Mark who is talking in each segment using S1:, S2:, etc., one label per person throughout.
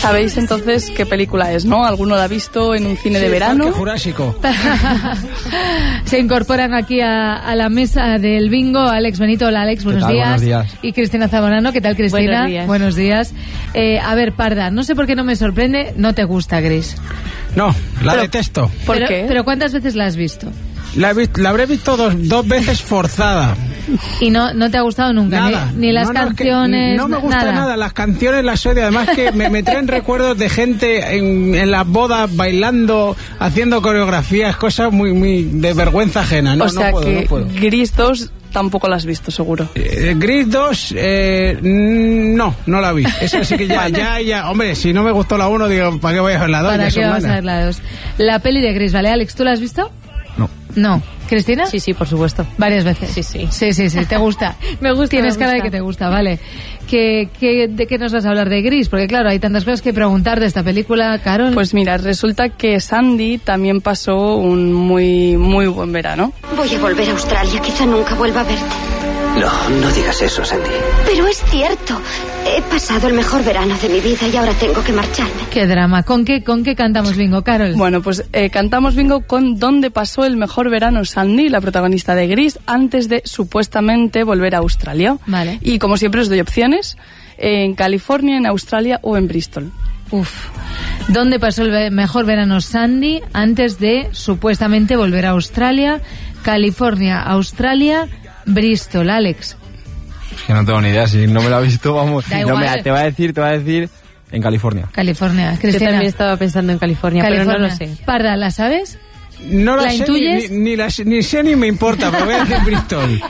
S1: Sabéis entonces qué película es, ¿no? ¿Alguno la ha visto en un cine de verano?
S2: Parque Jurásico.
S3: Se incorporan aquí a la mesa del bingo Alex Benito. Hola Alex, buenos días. Y Cristina Zamorano, ¿qué tal Cristina? Buenos días. A ver, Parda, no sé por qué no me sorprende, no te gusta Gris.
S2: No, detesto.
S1: ¿Por qué?
S3: Pero ¿cuántas veces la has visto?
S2: La habré visto dos veces forzada.
S3: ¿Y no te ha gustado nunca?
S2: Nada.
S3: Ni las canciones,
S2: no me gusta nada. Las canciones las odio. Además que me traen recuerdos de gente en las bodas bailando, haciendo coreografías, cosas muy de vergüenza ajena. No,
S1: o sea
S2: no puedo.
S1: Gris 2 tampoco la has visto, seguro.
S2: Gris 2, no la vi. Esa sí que ya. Hombre, si no me gustó la 1, digo, ¿para qué voy a ver la 2?
S3: ¿Para qué vas a ver la 2? La peli de Gris, ¿vale? Alex, ¿tú la has visto? No. ¿Cristina?
S4: Sí, por supuesto.
S3: ¿Varias veces? Sí. ¿Te gusta?
S4: Me gusta.
S3: Tienes cara de que te gusta, vale. ¿De qué nos vas a hablar de Gris? Porque claro, hay tantas cosas que preguntar de esta película, Carol.
S1: Pues mira, resulta que Sandy también pasó un muy, muy buen verano.
S5: Voy a volver a Australia, quizá nunca vuelva a verte.
S6: No digas eso, Sandy.
S5: Pero es cierto. He pasado el mejor verano de mi vida y ahora tengo que marcharme.
S3: Qué drama. ¿Con qué cantamos bingo, Carol?
S1: Bueno, pues cantamos bingo con ¿dónde pasó el mejor verano Sandy, la protagonista de Gris, antes de supuestamente volver a Australia?
S3: Vale.
S1: Y como siempre os doy opciones, en California, en Australia o en Bristol.
S3: ¿Dónde pasó el mejor verano Sandy antes de supuestamente volver a Australia? California, Australia, Bristol. Alex.
S7: Es que no tengo ni idea, si no me lo ha visto, vamos.
S3: Da igual.
S7: Mira, te va a decir en California.
S3: California.
S4: Yo
S3: Cristina.
S4: también estaba pensando en California, pero no lo sé.
S3: Parda, ¿la sabes?
S2: No la sé,
S3: intuyes?
S2: ni sé ni me importa, pero voy a decir Bristol.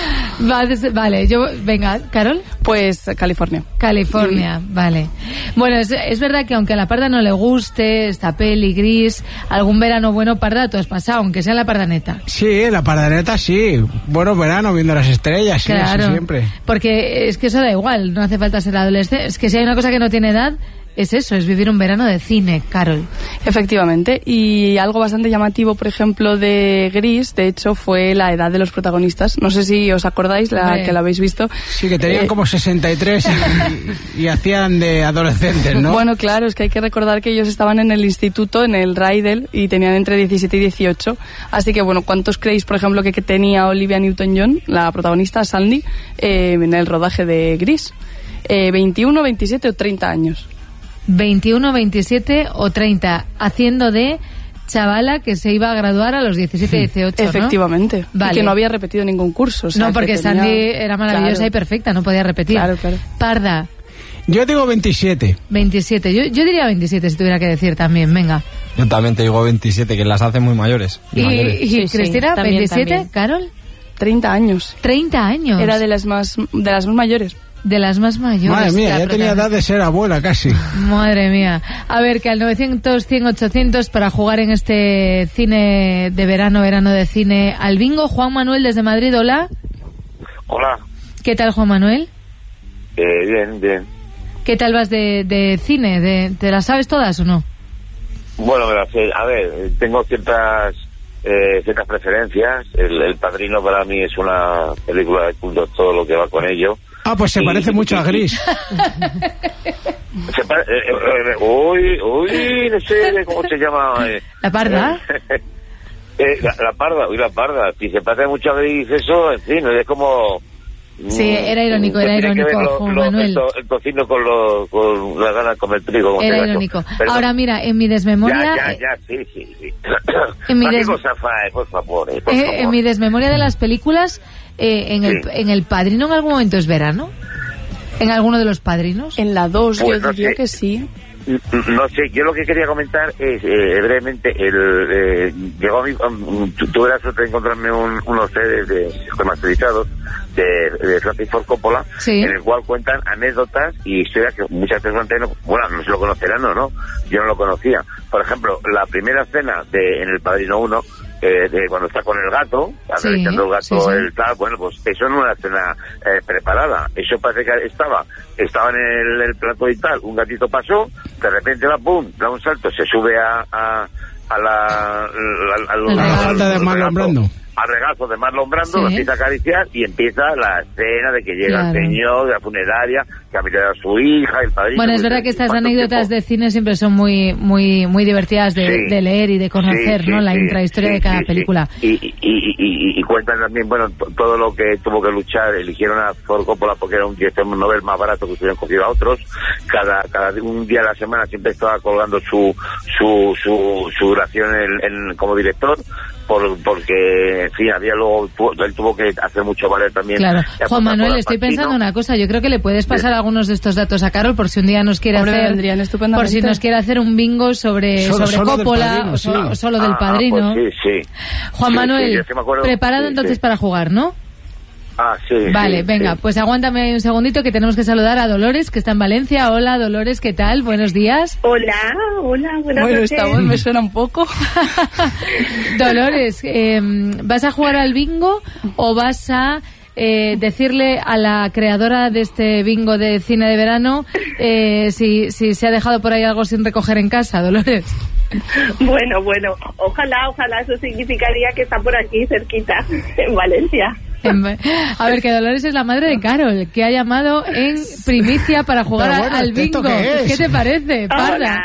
S3: Vale, venga, ¿Carol?
S1: Pues California.
S3: California, vale. Bueno, es verdad que aunque a la Parda no le guste esta peli Gris, algún verano bueno, Parda, tú has pasado, aunque sea en la Pardaneta.
S2: Sí, la Pardaneta sí. Buenos veranos viendo las estrellas, sí,
S3: claro,
S2: sí, siempre.
S3: Porque es que eso da igual, no hace falta ser adolescente. Es que si hay una cosa que no tiene edad, es eso, es vivir un verano de cine, Carol.
S1: Efectivamente, y algo bastante llamativo, por ejemplo, de Gris, de hecho, fue la edad de los protagonistas. No sé si os acordáis, que la habéis visto.
S2: Sí, que tenían como 63 y hacían de adolescentes, ¿no?
S1: Bueno, claro, es que hay que recordar que ellos estaban en el instituto, en el Rydell, y tenían entre 17 y 18. Así que, bueno, ¿cuántos creéis, por ejemplo, que tenía Olivia Newton-John, la protagonista, Sandy, en el rodaje de Gris? 21, 27 o 30 años.
S3: 21, 27 o 30, haciendo de chavala que se iba a graduar a los 17 y 18, ¿no?
S1: Efectivamente.
S3: Vale.
S1: Y que no había repetido ningún curso. O sea,
S3: no, porque Sandy era maravillosa y perfecta, no podía repetir.
S1: Claro.
S3: Parda.
S2: Yo digo 27.
S3: 27, yo diría 27 si tuviera que decir también, venga.
S7: Yo también te digo 27, que las hacen muy mayores.
S3: ¿Y Cristina,
S4: también,
S3: 27?
S4: también.
S3: ¿Carol?
S1: 30 años.
S3: 30 años.
S1: Era de las más mayores.
S3: De las más mayores.
S2: Madre mía, ya tenía edad de ser abuela casi.
S3: Madre mía. A ver, que al 900, 100, 800 para jugar en este cine de verano de cine al bingo. Juan Manuel desde Madrid, hola.
S8: Hola.
S3: ¿Qué tal, Juan Manuel?
S8: Bien.
S3: ¿Qué tal vas de cine? ¿Te las sabes todas o no?
S8: Bueno, a ver, tengo ciertas preferencias. El Padrino para mí es una película de culto, todo lo que va con ello.
S2: Ah, pues se parece mucho a Gris.
S8: No sé cómo se llama.
S3: ¿La Parda?
S8: La Parda. Si se parece mucho a Gris, eso, en fin, es como...
S3: Sí, era irónico, Juan Manuel.
S8: El tocino con las ganas de comer trigo.
S3: Era irónico. Perdón. Ahora mira, en mi desmemoria...
S8: Ya, sí.
S3: En mi
S8: por favor.
S3: En mi desmemoria de las películas, en el Padrino en algún momento es verano. ¿En alguno de los Padrinos?
S1: En la 2
S8: pues
S1: yo diría que sí.
S8: No sé, yo lo que quería comentar es brevemente, llegó a mí, tuve la suerte de encontrarme unos CDs remasterizados de Francis Ford Coppola,
S3: sí,
S8: en el cual cuentan anécdotas y historias que muchas personas no se lo conocerán, ¿no? Yo no lo conocía. Por ejemplo, la primera escena en El Padrino 1, de cuando está con el gato, acariciando el gato, el tal, bueno, pues eso no es una escena preparada. Eso parece que estaba en el plato y tal, un gatito pasó, de repente da un salto, se sube a la
S2: falta de Marlon Brando.
S8: al regazo de Marlon Brando, lo empieza a acariciar y empieza la escena de que llega el señor de la funeraria, que ha mirado a su hija, el padrino...
S3: Bueno, es verdad que estas anécdotas de cine siempre son muy divertidas de leer y de conocer, ¿no? La intrahistoria de cada película.
S8: Y cuentan también, bueno, todo lo que tuvo que luchar. Eligieron a Ford Coppola porque era un director Nobel más barato que hubieran cogido a otros. Cada un día a la semana siempre estaba colgando su duración como director, porque, en fin, él tuvo que hacer mucho valer también.
S3: Claro. Juan Manuel, estoy pensando una cosa. Yo creo que le puedes pasar algunos de estos datos a Carol por si un día nos quiere hacer un bingo sobre Coppola o solo del Padrino.
S8: Pues sí.
S3: Juan Manuel, preparado entonces para jugar, ¿no?
S8: Sí.
S3: Vale, venga, pues aguántame un segundito que tenemos que saludar a Dolores, que está en Valencia. Hola, Dolores, ¿qué tal? Buenos días.
S9: Hola, buenas noches.
S1: Esta voz me suena un poco.
S3: Dolores, ¿vas a jugar al bingo o vas a decirle a la creadora de este bingo de cine de verano si se ha dejado por ahí algo sin recoger en casa, Dolores?
S9: Bueno, ojalá eso significaría que está por aquí cerquita, en Valencia.
S3: A ver, que Dolores es la madre de Carol, que ha llamado en primicia para jugar al bingo. ¿Qué te parece, Parda?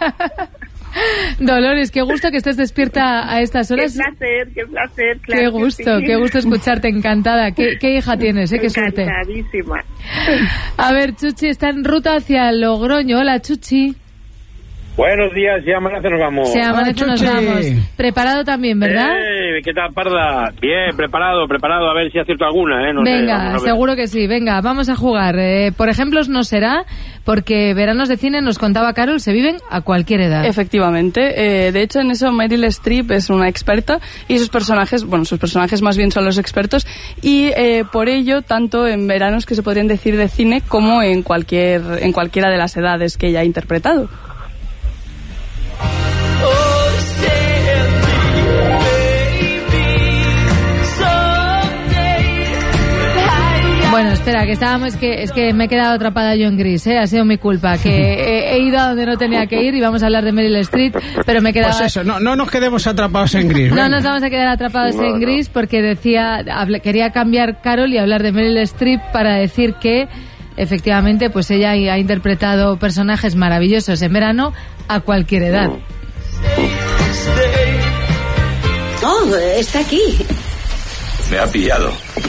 S3: Dolores, qué gusto que estés despierta a estas horas.
S9: Qué placer.
S3: Claro, qué gusto escucharte, encantada. ¿Qué hija tienes? Qué suerte.
S9: Encantadísima.
S3: A ver, Chuchi está en ruta hacia Logroño. Hola, Chuchi.
S10: Buenos días, ya amanece nos vamos.
S3: Se amanece nos vamos. Preparado también, ¿verdad?
S10: ¿Qué tal, Parda? Bien, preparado, a ver si acierto alguna, ¿eh?
S3: Venga, seguro que sí. Venga, vamos a jugar. Por ejemplos no será, porque veranos de cine, nos contaba Carol, se viven a cualquier edad.
S1: Efectivamente. De hecho, en eso Meryl Streep es una experta y sus personajes más bien son los expertos, y por ello, tanto en veranos que se podrían decir de cine como en cualquiera de las edades que ella ha interpretado.
S3: Bueno, espera, es que me he quedado atrapada yo en gris, ha sido mi culpa, que he ido a donde no tenía que ir y vamos a hablar de Meryl Streep, pero me he quedado...
S2: Pues eso, no nos quedemos atrapados en gris.
S3: No nos vamos a quedar atrapados en gris porque quería cambiar Carol y hablar de Meryl Streep para decir que efectivamente pues ella ha interpretado personajes maravillosos en verano a cualquier edad.
S5: Oh, está aquí.
S11: Me ha pillado.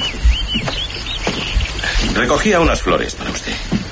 S11: Recogía unas flores para usted.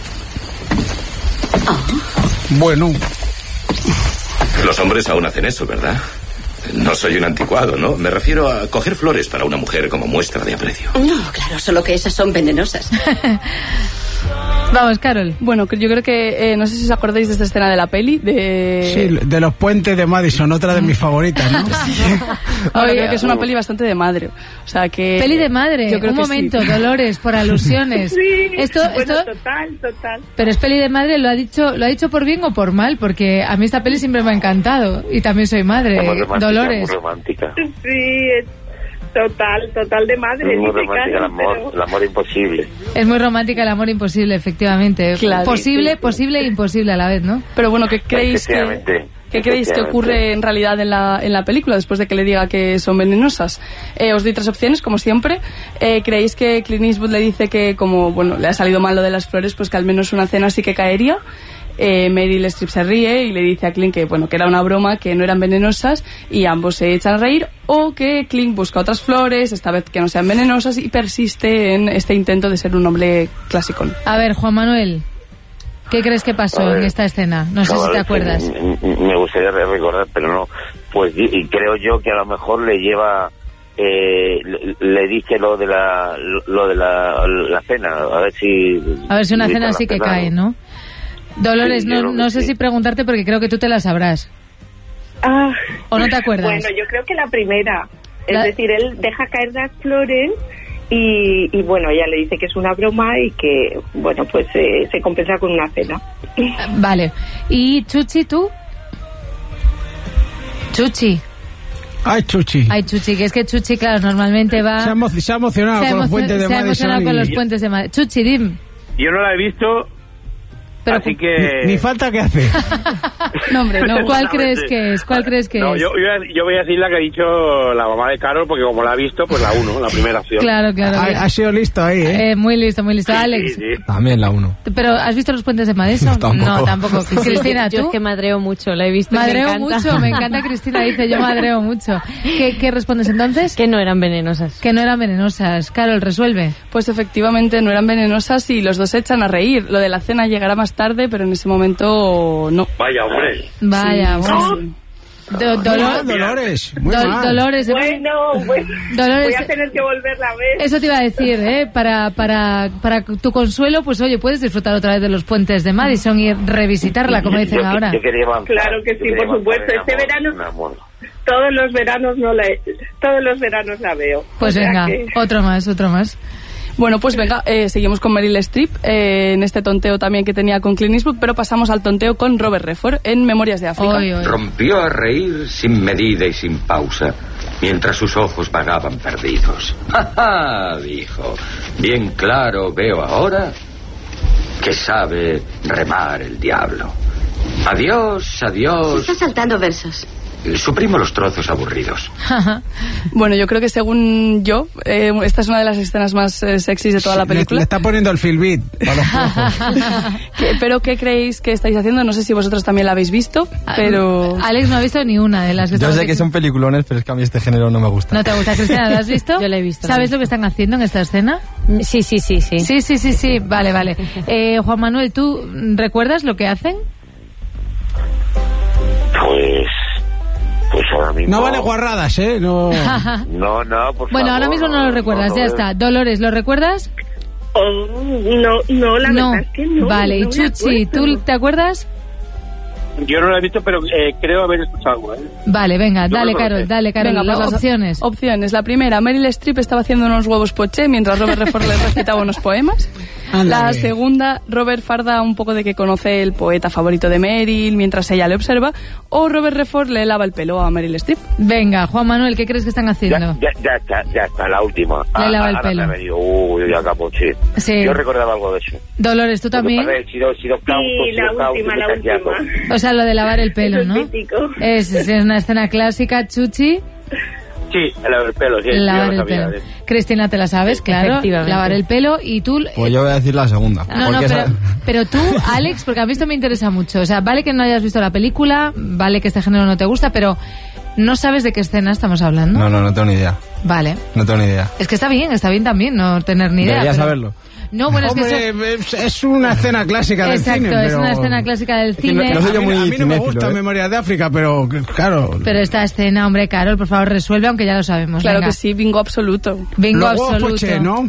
S2: Bueno.
S11: Los hombres aún hacen eso, ¿verdad? No soy un anticuado, ¿no? Me refiero a coger flores para una mujer como muestra de aprecio.
S5: No, claro, solo que esas son venenosas.
S3: Vamos, Carol.
S1: Bueno, yo creo que, no sé si os acordáis de esta escena de la peli.
S2: Sí, de los puentes de Madison, otra de mis favoritas, ¿no?
S1: Ahora creo que es una peli bastante de madre. O sea que...
S3: Peli de madre, yo creo un momento, sí. Dolores, por alusiones.
S9: Sí,
S3: esto...
S9: total.
S3: Pero es peli de madre, ¿lo ha dicho por bien o por mal? Porque a mí esta peli siempre me ha encantado. Y también soy madre, Dolores.
S8: Muy romántica.
S9: Sí, Total de madre.
S8: Es muy romántica el amor imposible.
S3: Es muy romántica el amor imposible, efectivamente.
S1: Claro.
S3: Posible e imposible a la vez, ¿no?
S1: Pero bueno, ¿qué creéis que ocurre en realidad en la película después de que le diga que son venenosas? Os doy 3 opciones, como siempre. ¿Creéis que Clint Eastwood le dice que como le ha salido mal lo de las flores, pues que al menos una cena sí que caería? Meryl Streep se ríe y le dice a Clint que era una broma, que no eran venenosas, y ambos se echan a reír. O que Clint busca otras flores, esta vez que no sean venenosas, y persiste en este intento de ser un hombre clásico.
S3: A ver, Juan Manuel, ¿qué crees que pasó en esta escena? No sé si te acuerdas.
S8: Me gustaría recordar, pero no. Pues y creo yo que a lo mejor le lleva... le dice lo de la cena, a ver si
S3: una cena sí que cae, ¿no? Dolores, sí, no sé si preguntarte porque creo que tú te la sabrás. ¿O no te acuerdas?
S9: Bueno, yo creo que la primera. Es decir, él deja caer las flores y bueno, ella le dice que es una broma y que, bueno, pues se compensa con una cena.
S3: Vale. ¿Y Chuchi, tú? Chuchi.
S2: Ay, Chuchi,
S3: que es que Chuchi, claro, normalmente va...
S2: Se ha emocionado con los puentes de Madison.
S3: Se ha emocionado con los puentes de Madison. Chuchi, dim.
S10: Yo no la he visto...
S3: Pero
S10: así que...
S2: Ni falta que hace.
S1: No, hombre, no.
S3: ¿Cuál crees que es?
S10: No, yo voy a decir la que ha dicho la mamá de Carol, porque como la ha visto, pues la 1, la primera opción.
S3: Claro.
S2: Ha sido listo ahí, ¿eh?
S3: Muy listo. Alex.
S10: Sí.
S7: También la 1.
S3: ¿Pero has visto los puentes de Madison?
S7: No,
S3: tampoco. Cristina, ¿tú?
S4: Yo es que madreo mucho, la he visto.
S3: Madreo mucho, me encanta Cristina, dice, yo madreo mucho. ¿Qué respondes entonces?
S4: Que no eran venenosas.
S3: Carol, resuelve.
S1: Pues efectivamente no eran venenosas y los dos se echan a reír. Lo de la cena llegará más tarde, pero en ese momento no.
S10: Vaya, hombre.
S3: Vaya, bueno.
S1: Sí.
S2: Dolores. Muy mal.
S3: Dolores.
S9: Bueno,
S3: Dolores,
S9: voy a tener que volverla a ver.
S3: Eso te iba a decir, para tu consuelo, pues oye, puedes disfrutar otra vez de los puentes de Madison y revisitarla, como dicen ahora.
S9: Claro que sí, por supuesto. Este verano, todos los veranos la veo.
S3: Pues venga, otro más.
S1: Bueno, pues venga, seguimos con Meryl Streep en este tonteo también que tenía con Clint Eastwood, pero pasamos al tonteo con Robert Redford en Memorias de África.
S11: Rompió a reír sin medida y sin pausa, mientras sus ojos vagaban perdidos. ¡Ja, dijo! Bien claro veo ahora que sabe remar el diablo. Adiós.
S5: Está saltando versos.
S11: Suprimo los trozos aburridos.
S1: Bueno, yo creo que según yo, esta es una de las escenas más sexys de toda la película.
S2: Le está poniendo el feel beat para los
S1: ¿Pero qué creéis que estáis haciendo? No sé si vosotros también la habéis visto, pero...
S3: Alex no ha visto ni una de las que
S7: Yo sé que son peliculones, pero es que a mí este género no me gusta.
S3: ¿No te gusta, Cristina? ¿La has visto?
S4: Yo la he visto.
S3: ¿Sabes lo que están haciendo en esta escena?
S4: Sí.
S3: Sí. Vale. Juan Manuel, ¿tú recuerdas lo que hacen?
S8: Pues ahora mismo...
S2: No vale guarradas, ¿eh? No,
S8: por favor.
S3: Bueno, ahora mismo no lo recuerdas, ya está. Dolores, ¿lo recuerdas?
S9: No, la verdad es que no.
S3: Vale, y Chuchi, ¿tú te acuerdas?
S10: Yo no la he visto, pero creo haber escuchado algo, ¿eh?
S3: Vale, venga, dale, Carol. Venga,
S1: las
S3: opciones.
S1: Opciones. La primera, Meryl Streep estaba haciendo unos huevos poché mientras Robert Redford le recitaba unos poemas. La segunda, Robert farda un poco de que conoce el poeta favorito de Meryl mientras ella le observa. O Robert Redford le lava el pelo a Meryl Streep.
S3: Venga, Juan Manuel, ¿qué crees que están haciendo?
S8: Ya está, la última.
S3: Le lava el pelo.
S8: Ya acabó, sí. Yo recordaba algo de eso.
S3: Dolores, ¿tú también?
S9: Sí, la última.
S3: O sea, lo de lavar el pelo, ¿no? Es una escena clásica, Chuchi.
S10: Sí, lavar el pelo, sí.
S3: Lavar el pelo. Cristina, ¿te la sabes? Claro, lavar el pelo. Y tú...
S7: Pues yo voy a decir la segunda.
S3: No, pero tú, Alex, porque a mí esto me interesa mucho. O sea, vale que no hayas visto la película, vale que este género no te gusta, pero ¿no sabes de qué escena estamos hablando?
S7: No tengo ni idea.
S3: Vale.
S7: No tengo ni idea.
S3: Es que está bien también no tener ni idea.
S7: Debería saberlo.
S3: No, bueno,
S2: Hombre, es una escena clásica del cine.
S3: Exacto, es una escena clásica del cine.
S2: A mí no me gusta Memorias de África, pero claro.
S3: Pero esta escena, hombre, Carol, por favor, resuelve, aunque ya lo sabemos.
S1: Claro
S3: venga.
S1: Que sí, bingo absoluto.
S3: Bingo absoluto.
S2: Poché, ¿no?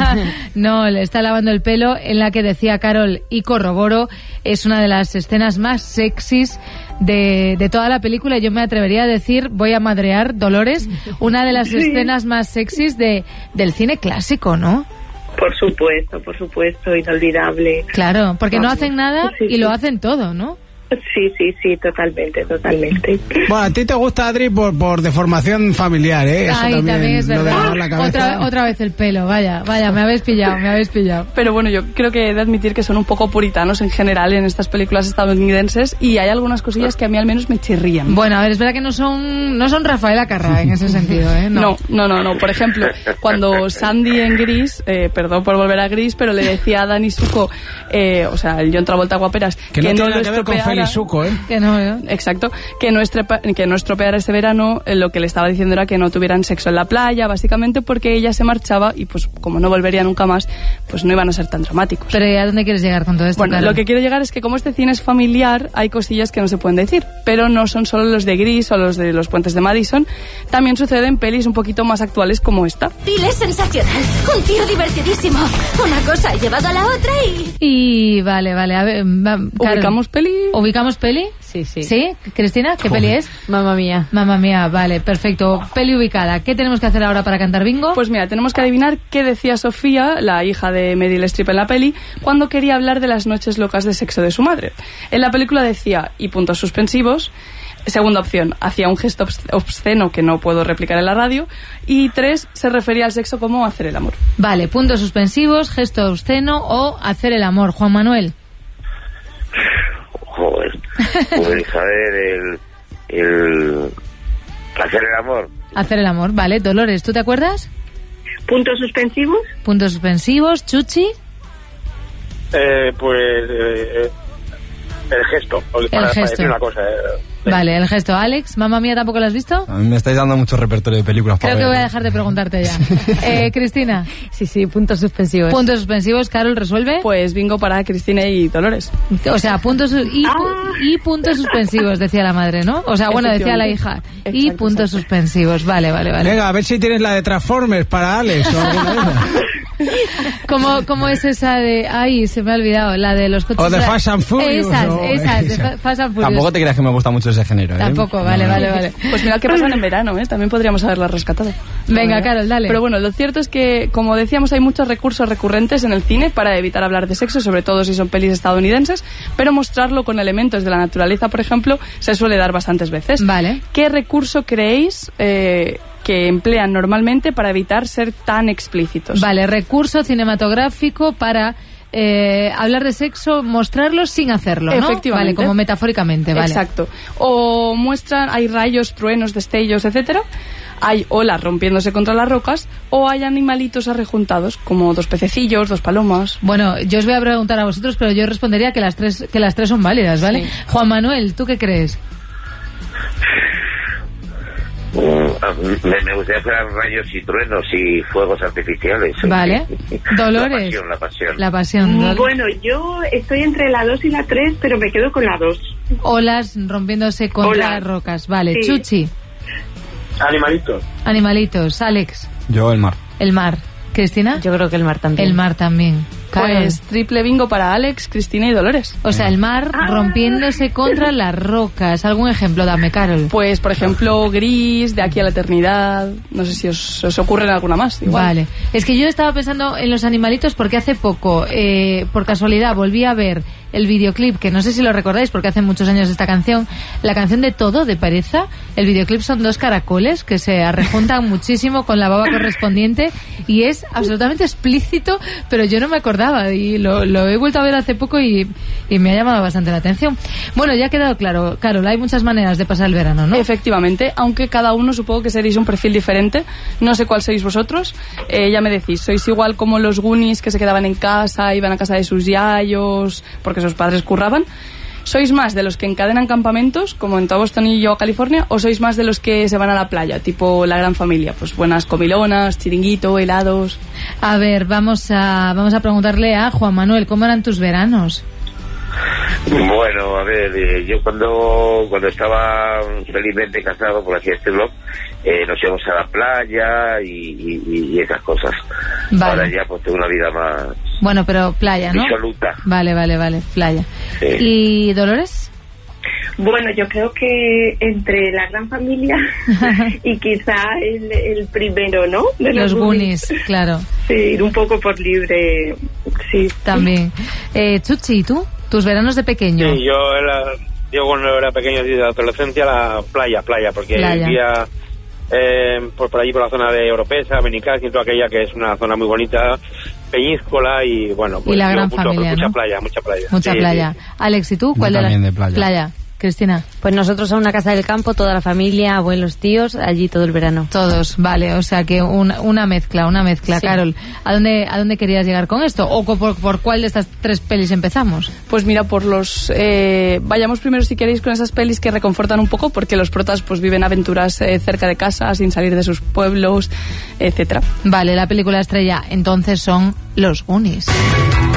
S3: No, le está lavando el pelo, en la que decía Carol, y corroboro, es una de las escenas más sexys de toda la película. Yo me atrevería a decir, voy a madrear, Dolores, una de las escenas más sexys del cine clásico, ¿no?
S9: Por supuesto, inolvidable.
S3: Claro, porque no hacen nada y lo hacen todo, ¿no?
S9: Sí, totalmente.
S3: Bueno,
S2: a ti te gusta, Adri, por deformación familiar, ¿eh? Eso
S3: también es verdad. Otra vez el pelo, vaya, me habéis pillado.
S1: Pero bueno, yo creo que he de admitir que son un poco puritanos en general en estas películas estadounidenses y hay algunas cosillas que a mí al menos me chirrían.
S3: Bueno, a ver, es verdad que no son Rafael Acarrá en ese sentido, ¿eh?
S1: No. Por ejemplo, cuando Sandy en Gris, perdón por volver a Gris, pero le decía a Danny Zuko, o sea, el John Travolta guaperas,
S2: que no lo estropeara.
S3: Que no, ¿eh?
S1: Exacto, que no estropeara ese verano. Lo que le estaba diciendo era que no tuvieran sexo en la playa, básicamente porque ella se marchaba y pues como no volvería nunca más, pues no iban a ser tan dramáticos.
S3: Pero ¿a dónde quieres llegar con todo esto?
S1: Bueno,
S3: Carol?
S1: Lo que quiero llegar es que como este cine es familiar, hay cosillas que no se pueden decir, pero no son solo los de Gris o los de los puentes de Madison, también sucede en pelis un poquito más actuales como esta.
S12: Bill es sensacional, un tío divertidísimo, una cosa ha llevado a la otra
S3: y vale, a ver,
S1: ¿ubicamos peli?
S3: ¿Ubicamos peli?
S4: Sí.
S3: ¿Sí? Cristina, ¿qué peli es?
S4: Mamma Mía.
S3: Mamma Mía, vale, perfecto. Peli ubicada. ¿Qué tenemos que hacer ahora para cantar bingo?
S1: Pues mira, tenemos que adivinar qué decía Sofía, la hija de Meryl Streep en la peli, cuando quería hablar de las noches locas de sexo de su madre. En la película decía, y puntos suspensivos. Segunda opción, hacía un gesto obsceno que no puedo replicar en la radio. Y 3, se refería al sexo como hacer el amor.
S3: Vale, puntos suspensivos, gesto obsceno o hacer el amor. Juan Manuel.
S8: Joder. Pues a ver, el hacer el amor.
S3: Hacer el amor, vale. Dolores, ¿tú te acuerdas?
S9: ¿Puntos suspensivos?
S3: Puntos suspensivos. Chuchi.
S10: Pues el gesto. Para decir una cosa.
S3: Vale, el gesto. Alex, Mamma Mía, ¿tampoco lo has visto?
S7: A mí me estáis dando mucho repertorio de películas.
S3: Creo que voy a dejar de preguntarte ya. Cristina.
S4: Sí, puntos suspensivos.
S3: Puntos suspensivos. Carol, ¿resuelve?
S1: Pues bingo para Cristina y Dolores.
S3: O sea, puntos y puntos suspensivos, decía la madre, ¿no? O sea, bueno, decía la hija. Y puntos suspensivos. Vale.
S2: Venga, a ver si tienes la de Transformers para Alex o alguna de esas.
S3: ¿Cómo es esa de... Ay, se me ha olvidado, la de los coches...
S2: O de Fast and Furious.
S3: Esas, de Fast and Furious.
S7: Tampoco te creas que me gusta mucho ese género, ¿eh?
S3: Tampoco, vale.
S1: Pues mira qué pasan en verano, ¿eh? También podríamos haberla rescatado.
S3: Venga, Carol, dale.
S1: Pero bueno, lo cierto es que, como decíamos, hay muchos recursos recurrentes en el cine para evitar hablar de sexo, sobre todo si son pelis estadounidenses, pero mostrarlo con elementos de la naturaleza, por ejemplo, se suele dar bastantes veces.
S3: Vale.
S1: ¿Qué recurso creéis que emplean normalmente para evitar ser tan explícitos?
S3: Vale, recurso cinematográfico para hablar de sexo, mostrarlo sin hacerlo, ¿no?
S1: Efectivamente.
S3: Vale, como metafóricamente, vale.
S1: Exacto. O muestran, hay rayos, truenos, destellos, etcétera. Hay olas rompiéndose contra las rocas, o hay animalitos arrejuntados, como 2 pececillos, 2 palomas.
S3: Bueno, yo os voy a preguntar a vosotros, pero yo respondería que las tres son válidas, ¿vale? Sí. Juan Manuel, ¿tú qué crees?
S8: Me gustaría hacer rayos y truenos y fuegos artificiales.
S3: Vale. Dolores. La pasión.
S9: Bueno, yo estoy entre la 2 y la 3, pero me quedo con la 2.
S3: Olas rompiéndose contra las rocas. Vale. Sí. Chuchi. Animalitos. Alex.
S7: Yo, el mar.
S3: El mar. ¿Cristina?
S4: Yo creo que el mar también.
S3: El mar también.
S1: Pues triple bingo para Alex, Cristina y Dolores.
S3: O sea, el mar rompiéndose contra las rocas. ¿Algún ejemplo? Dame, Carol.
S1: Pues, por ejemplo, Gris, De aquí a la eternidad. No sé si os ocurre alguna más. Igual.
S3: Vale. Es que yo estaba pensando en los animalitos porque hace poco, por casualidad, volví a ver el videoclip, que no sé si lo recordáis porque hace muchos años esta canción, la canción de Todo, de Pereza. El videoclip son 2 caracoles que se arrejuntan muchísimo con la baba correspondiente y es absolutamente explícito, pero yo no me acordaba y lo he vuelto a ver hace poco y me ha llamado bastante la atención. Bueno, ya ha quedado claro, Carol, hay muchas maneras de pasar el verano, ¿no?
S1: Efectivamente, aunque cada uno supongo que seréis un perfil diferente. No sé cuál sois vosotros, ya me decís, ¿sois igual como los Goonies que se quedaban en casa, iban a casa de sus yayos porque sus padres curraban? ¿Sois más de los que encadenan campamentos, como en Boston y yo a California, o sois más de los que se van a la playa, tipo La Gran Familia? Pues buenas comilonas, chiringuito, helados...
S3: A ver, vamos a preguntarle a Juan Manuel, ¿cómo eran tus veranos?
S8: Bueno, a ver, yo cuando estaba felizmente casado, por así decirlo, nos íbamos a la playa y esas cosas.
S3: Vale.
S8: Ahora ya pues tengo una vida más...
S3: Bueno, pero playa, ¿no?
S8: Disoluta.
S3: Vale, playa. Sí. ¿Y Dolores?
S9: Bueno, yo creo que entre La Gran Familia y quizá el primero, ¿no? De
S3: los Goonies, claro.
S9: Sí, ir un poco por libre, sí.
S3: También. Chuchi, ¿y tú? ¿Tus veranos de pequeño?
S10: Sí, yo cuando era pequeño, de adolescencia, la playa, porque vivía por allí, por la zona de Oropesa, Benicàssim, toda aquella que es una zona muy bonita, Peñíscola y bueno, pues
S3: y La Gran Familia,
S10: mucha
S3: ¿no?
S10: playa.
S3: Mucha playa. Sí. Alex, ¿y tú? ¿Cuál
S7: de playa?
S3: Cristina.
S4: Pues nosotros a una casa del campo, toda la familia, abuelos, tíos, allí todo el verano.
S3: Todos, vale, o sea que una mezcla. Sí. Carol, ¿a dónde querías llegar con esto? ¿O por cuál de estas 3 pelis empezamos?
S1: Pues mira, por los... vayamos primero, si queréis, con esas pelis que reconfortan un poco, porque los protas pues viven aventuras cerca de casa, sin salir de sus pueblos, etcétera.
S3: Vale, la película estrella entonces son Los Goonies.